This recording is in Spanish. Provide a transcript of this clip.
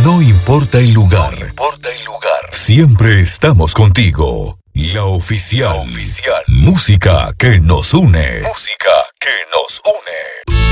No importa el lugar. No importa el lugar. Siempre estamos contigo. La oficial. Música que nos une. Música que nos une.